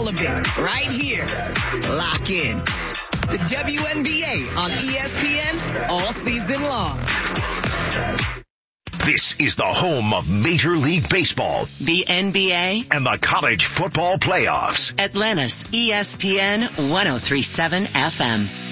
of it right here. Lock in. The WNBA on ESPN all season long. This is the home of Major League Baseball, the NBA, and the college football playoffs. Atlanta's ESPN 1037 FM.